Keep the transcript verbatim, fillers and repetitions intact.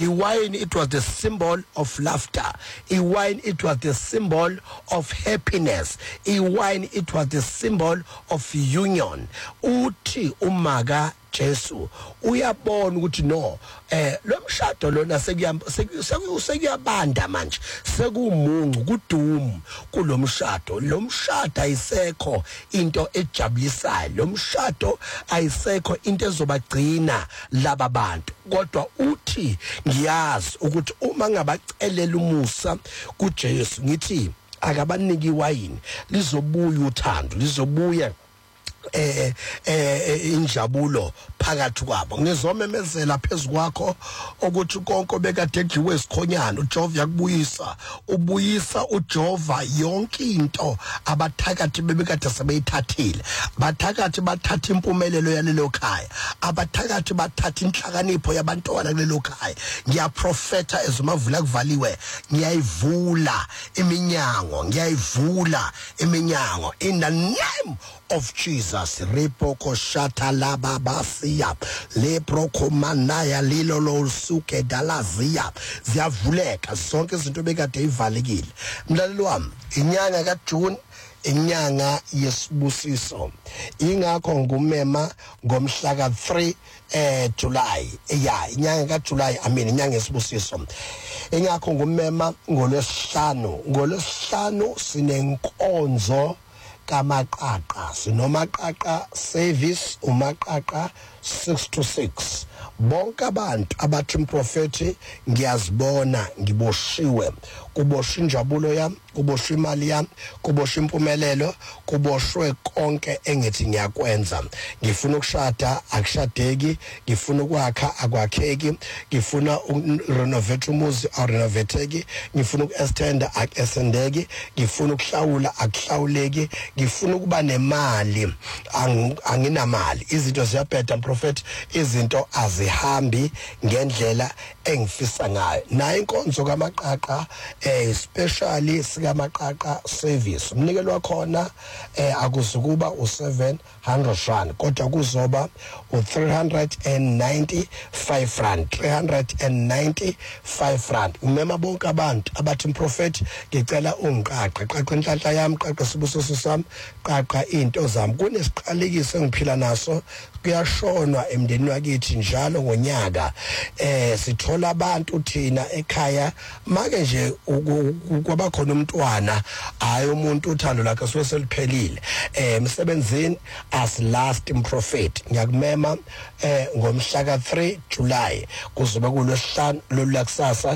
iwine it was the symbol of laughter, iwine it was the symbol of happiness, iwine it was the symbol of union. Uthi umaga Jesu uyabona ukuthi no eh lo mshado lona sekuyabanda manje, sekumuncu kudumu kulomshado. Lo mshado ayisekho into ejabulisayo, lo mshado ayisekho into ezobagcina laba bantu, kodwa uthi ngiyazi ukuthi uma ngabacelela umusa kuJesu ngithi akabaniki iwayini lizobuya uthando, lizobuya eh eh injabulo phakathi kwabo. Ngizomemezela phezukwakho ukuthi konke bekade edliwe isikhonyana uJehova yakubuyisa, ubuyisa uJehova yonke into abathakathi bebekade sebeyithathile. Bathakathi bathatha impumelelo yalelo khaya, abathakathi bathatha inhlakanipho yabantwana kulelo khaya. Ngiyaprofeta ezomavula kuvaliwe, ngiyayivula iminyango, ngiyayivula iminyango in the name of Jesus. Repoko shata la babasiya leproko manaya lilolo suke dalazia ziyavuleka zonke izinto bekade ivalekile. Mlaleli wami, inyanga kaJune inyanga yesibusiso, ingakho ngumema ngomhla ka three eh July, yeah inyanga kaJuly, I mean inyanga yesibusiso, ingakho ngumema ngolwesihlanu. Ngolwesihlanu sinenkonzo kamaqaqa, sinomaqaqa service, umaqaqa six to six. Bonke abantu abathi umprofeti ngiyazibona ngiboshiwe, kubosha injabulo yami, kubosha imali yami, kubosha impumelelo, kuboshwe konke engithi ngiyakwenza. Ngifuna ukushada akushadeki, ngifuna ukwakha akwakheki, ngifuna ukurenovate umuzi awurenovateki, ngifuna ukuextenda akuextendeki, ngifuna ukuhlawula akuhlawuleki, ngifuna ukuba nemali anginamali. Izinto ziyabheda mprofeti, izinto azihambi ngendlela engifisa ngayo. Na inkonzo kamaqaqa eh especially sikamaqaqa service, umnikelo wakhona eh akuzukuba u seven hundred rand, kodwa kuzoba u three hundred ninety-five rand, three hundred ninety-five rand. Umema bonke abantu abathi umprofeti ngicela ungiqaqa, qaqa inhlanhla yami, qaqa sibusiso sami, qaqa into zami. Kunesiqalekiso engiphila naso, kuyashonwa emndeni wakithi njalo ngonyaka. Eh sithola abantu thina ekhaya make nje kwaba khona umntwana, hayi umuntu uthando lakhe soseliphelile eh emsebenzini as last prophet. Ngiyakumema eh ngomhla ka three July kuzobe kulesihlanu lolu lakusasa